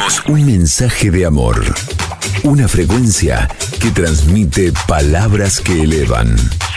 Somos un mensaje de amor. Una frecuencia que transmite palabras que elevan.